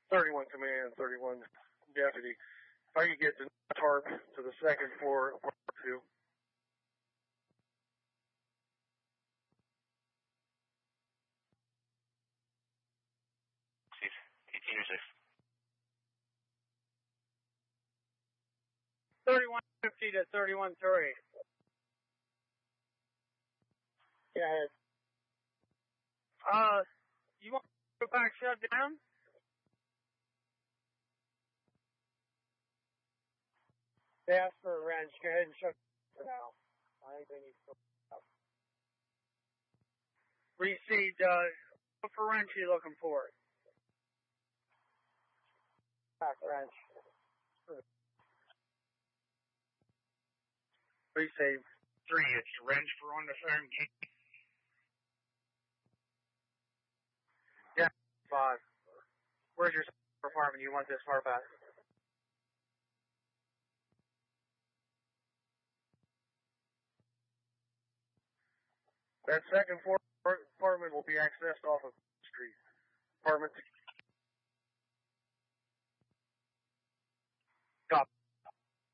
31 command, 31 deputy. If I could get the tarp to the second floor, two. Six, 18 or 6. 3150 to 3130. Yeah. You want to go back shut down? They asked for a wrench. Go ahead and shut for now. I think they need to go. Received, what for wrench are you looking for? Back wrench. Receive. 3, it's wrench for on the phone key. Yeah, 5. Where's your apartment? You want this far back? That second floor apartment will be accessed off of the street. Apartment